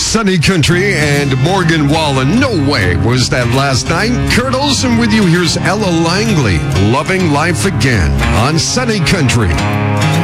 Sunny Country and Morgan Wallen. No way was that last night. Kurt Olson with you. Here's Ella Langley, Loving Life Again on Sunny Country.